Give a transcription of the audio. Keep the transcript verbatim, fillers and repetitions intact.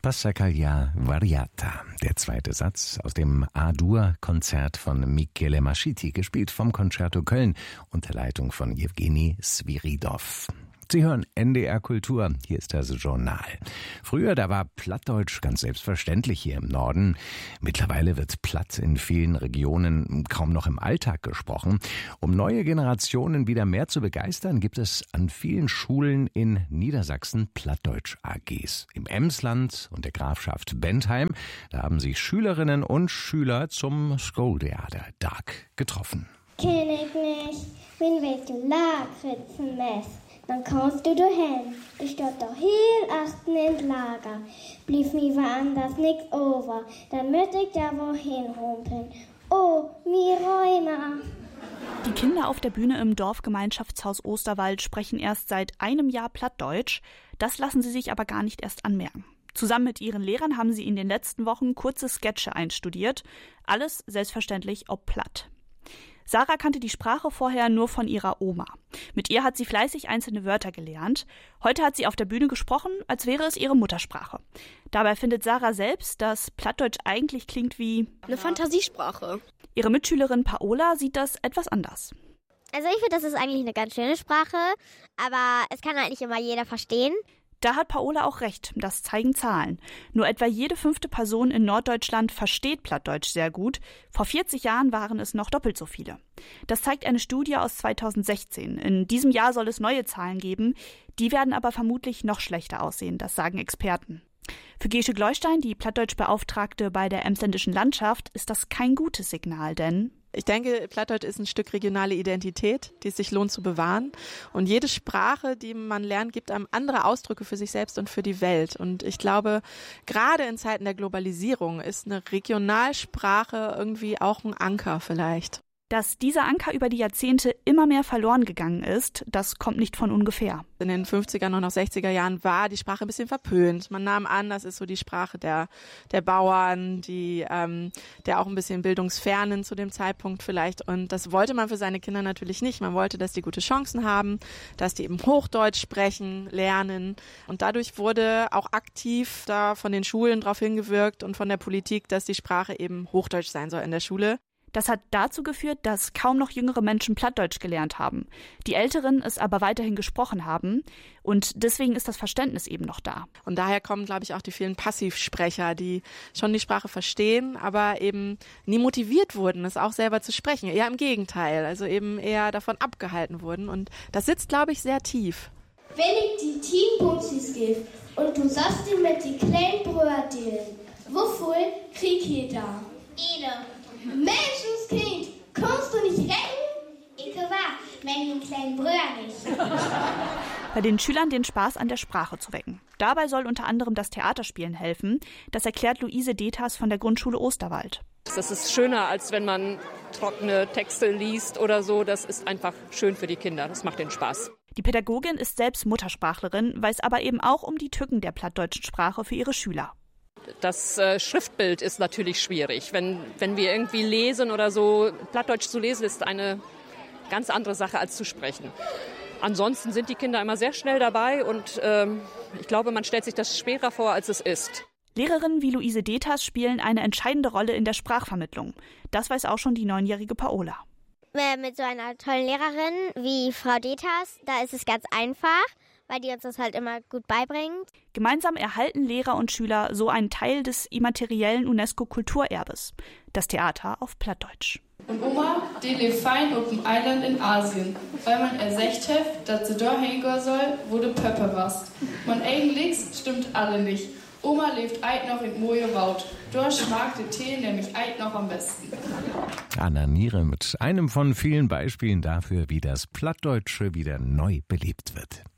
Passacaglia Variata, der zweite Satz aus dem A-Dur-Konzert von Michele Mascitti, gespielt vom Concerto Köln unter Leitung von Jewgeni Sviridov. Sie hören N D R Kultur, hier ist das Journal. Früher, da war Plattdeutsch ganz selbstverständlich hier im Norden. Mittlerweile wird Platt in vielen Regionen kaum noch im Alltag gesprochen. Um neue Generationen wieder mehr zu begeistern, gibt es an vielen Schulen in Niedersachsen Plattdeutsch-A Gs. Im Emsland und der Grafschaft Bentheim, da haben sich Schülerinnen und Schüler zum Skooltheater Dark getroffen. Kenn ich nicht, wenn wir Lakritzen mess. Dann kommst du dahin. Ich steht doch hier achten ins Lager. Blieb mir woanders nix over. Dann müsste ich da wohin humpeln. Oh, mir Rheuma. Die Kinder auf der Bühne im Dorfgemeinschaftshaus Osterwald sprechen erst seit einem Jahr Plattdeutsch. Das lassen sie sich aber gar nicht erst anmerken. Zusammen mit ihren Lehrern haben sie in den letzten Wochen kurze Sketche einstudiert. Alles selbstverständlich ob Platt. Sarah kannte die Sprache vorher nur von ihrer Oma. Mit ihr hat sie fleißig einzelne Wörter gelernt. Heute hat sie auf der Bühne gesprochen, als wäre es ihre Muttersprache. Dabei findet Sarah selbst, dass Plattdeutsch eigentlich klingt wie eine Fantasiesprache. Ihre Mitschülerin Paola sieht das etwas anders. Also ich finde, das ist eigentlich eine ganz schöne Sprache, aber es kann halt nicht immer jeder verstehen. Da hat Paola auch recht, das zeigen Zahlen. Nur etwa jede fünfte Person in Norddeutschland versteht Plattdeutsch sehr gut. Vor vierzig Jahren waren es noch doppelt so viele. Das zeigt eine Studie aus zweitausendsechzehn. In diesem Jahr soll es neue Zahlen geben. Die werden aber vermutlich noch schlechter aussehen, das sagen Experten. Für Gesche Gleustein, die Plattdeutsch-Beauftragte bei der Emsländischen Landschaft, ist das kein gutes Signal, denn ich denke, Plattdeutsch ist ein Stück regionale Identität, die es sich lohnt zu bewahren. Und jede Sprache, die man lernt, gibt einem andere Ausdrücke für sich selbst und für die Welt. Und ich glaube, gerade in Zeiten der Globalisierung ist eine Regionalsprache irgendwie auch ein Anker vielleicht. Dass dieser Anker über die Jahrzehnte immer mehr verloren gegangen ist, das kommt nicht von ungefähr. In den fünfziger und auch sechziger Jahren war die Sprache ein bisschen verpönt. Man nahm an, das ist so die Sprache der, der Bauern, die, ähm, der auch ein bisschen bildungsfernen zu dem Zeitpunkt vielleicht. Und das wollte man für seine Kinder natürlich nicht. Man wollte, dass die gute Chancen haben, dass die eben Hochdeutsch sprechen, lernen. Und dadurch wurde auch aktiv da von den Schulen darauf hingewirkt und von der Politik, dass die Sprache eben Hochdeutsch sein soll in der Schule. Das hat dazu geführt, dass kaum noch jüngere Menschen Plattdeutsch gelernt haben. Die Älteren es aber weiterhin gesprochen haben. Und deswegen ist das Verständnis eben noch da. Und daher kommen, glaube ich, auch die vielen Passivsprecher, die schon die Sprache verstehen, aber eben nie motiviert wurden, es auch selber zu sprechen. Eher im Gegenteil, also eben eher davon abgehalten wurden. Und das sitzt, glaube ich, sehr tief. Wenn ich die Teambuchsis gebe und du sagst dir mit die kleinen Brötchen, wofür krieg ich da? Ede. Menschenskind, kommst du nicht retten? Ich war, wenn den kleinen Brüder nicht. Bei den Schülern den Spaß an der Sprache zu wecken. Dabei soll unter anderem das Theaterspielen helfen. Das erklärt Luise Detas von der Grundschule Osterwald. Das ist schöner, als wenn man trockene Texte liest oder so. Das ist einfach schön für die Kinder. Das macht den Spaß. Die Pädagogin ist selbst Muttersprachlerin, weiß aber eben auch um die Tücken der plattdeutschen Sprache für ihre Schüler. Das äh, Schriftbild ist natürlich schwierig. Wenn, wenn wir irgendwie lesen oder so, Plattdeutsch zu lesen ist eine ganz andere Sache als zu sprechen. Ansonsten sind die Kinder immer sehr schnell dabei und ähm, ich glaube, man stellt sich das schwerer vor, als es ist. Lehrerinnen wie Luise Detas spielen eine entscheidende Rolle in der Sprachvermittlung. Das weiß auch schon die neunjährige Paola. Mit so einer tollen Lehrerin wie Frau Detas, da ist es ganz einfach, weil die uns das halt immer gut beibringt. Gemeinsam erhalten Lehrer und Schüler so einen Teil des immateriellen UNESCO-Kulturerbes, das Theater auf Plattdeutsch. Und Oma, die lebt fein auf dem Island in Asien, weil man ersecht hat, dass sie da hingehen soll, wo de Pöppe was. Man eigentlich stimmt alle nicht. Oma lebt eid noch in Moje Wout. Dort schmeckt der Tee nämlich eid noch am besten. Anna Niere mit einem von vielen Beispielen dafür, wie das Plattdeutsche wieder neu belebt wird.